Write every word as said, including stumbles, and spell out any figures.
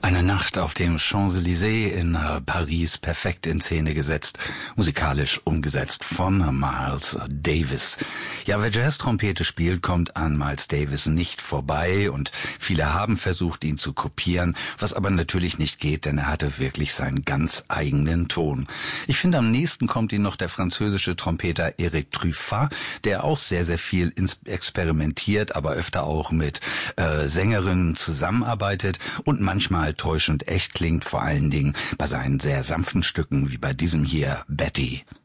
Eine Nacht auf dem Champs-Élysées in äh, Paris, perfekt in Szene gesetzt, musikalisch umgesetzt von Miles Davis. Ja, wer Jazz-Trompete spielt, kommt an Miles Davis nicht vorbei und viele haben versucht, ihn zu kopieren, was aber natürlich nicht geht, denn er hatte wirklich seinen ganz eigenen Ton. Ich finde, am nächsten kommt ihm noch der französische Trompeter Eric Truffat, der auch sehr, sehr viel experimentiert, aber öfter auch mit äh, Sängerinnen zusammenarbeitet und manchmal täuschend echt klingt, vor allen Dingen bei seinen sehr sanften Stücken wie bei diesem hier Betty.